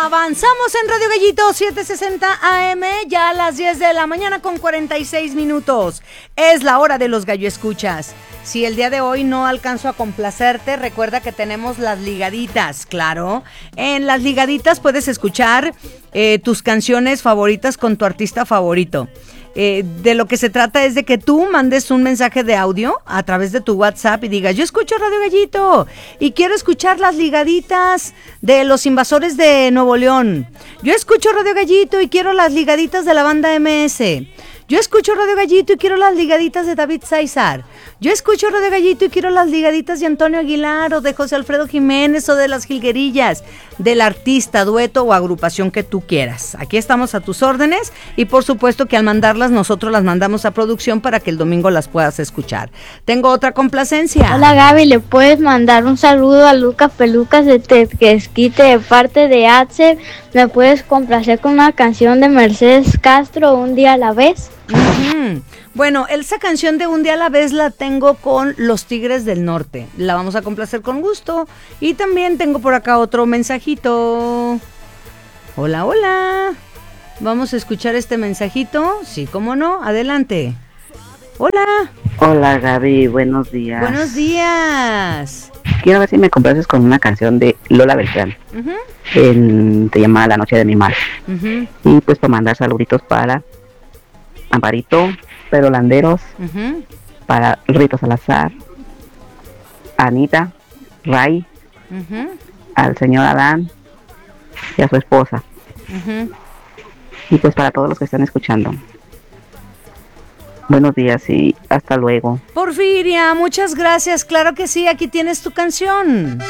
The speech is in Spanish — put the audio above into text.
Avanzamos en Radio Gallito 760 AM, ya a las 10 de la mañana con 46 minutos. Es la hora de los gallo escuchas. Si el día de hoy no alcanzo a complacerte, recuerda que tenemos las ligaditas, claro. En las ligaditas puedes escuchar tus canciones favoritas con tu artista favorito. De lo que se trata es de que tú mandes un mensaje de audio a través de tu WhatsApp y digas: yo escucho Radio Gallito y quiero escuchar las ligaditas de los Invasores de Nuevo León. Yo escucho Radio Gallito y quiero las ligaditas de la banda MS. Yo escucho Radio Gallito y quiero las ligaditas de David César. Yo escucho Radio Gallito y quiero las ligaditas de Antonio Aguilar o de José Alfredo Jiménez o de Las Jilguerillas, del artista, dueto o agrupación que tú quieras. Aquí estamos a tus órdenes y por supuesto que al mandarlas nosotros las mandamos a producción para que el domingo las puedas escuchar. Tengo otra complacencia. Hola Gaby, ¿le puedes mandar un saludo a Lucas Pelucas de Tequesquite de parte de Atze? ¿Me puedes complacer con una canción de Mercedes Castro, Un día a la vez? Bueno, esa canción de Un día a la vez la tengo con Los Tigres del Norte. La vamos a complacer con gusto. Y también tengo por acá otro mensajito. Hola, hola. Vamos a escuchar este mensajito. Sí, cómo no. Adelante. Hola. Hola Gaby, buenos días. Buenos días. Quiero ver si me complaces con una canción de Lola Beltrán. Te llama La Noche de mi Mar. Y pues para mandar saluditos para Amparito, Pedro Landeros, para Rito Salazar, Anita, Ray, al señor Adán y a su esposa. Y pues para todos los que están escuchando. Buenos días y hasta luego. Porfiria, muchas gracias. Claro que sí, aquí tienes tu canción.